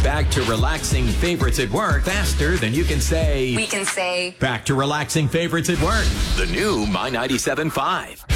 back to relaxing favorites at work faster than you can say. We can say. Back to relaxing favorites at work. The new My 97.5.